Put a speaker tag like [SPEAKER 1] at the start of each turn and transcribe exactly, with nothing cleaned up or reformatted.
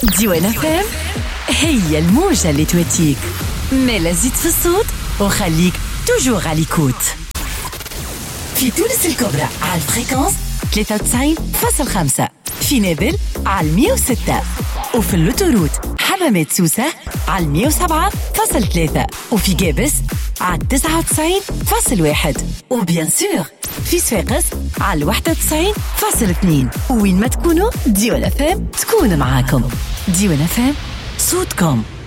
[SPEAKER 1] ديوان فام هي الموجة اللي تواتيك، مالا زيد في الصوت وخليك توجور على ليكوت. في تونس الكبرى على الفريكونس ثلاثة وتسعين فاصل خمسة، في نابل على مية وستة، وفي اللوتوروت حمامات سوسة على مية وسبعة فاصل ثلاثة، وفي جابس على تسعة وتسعين فاصل واحد، وبيان سور في صفاقس على واحد وتسعين فاصل اثنين. وين ما تكونوا ديوان فام تكون معاكم. ديوان فام صوتكم.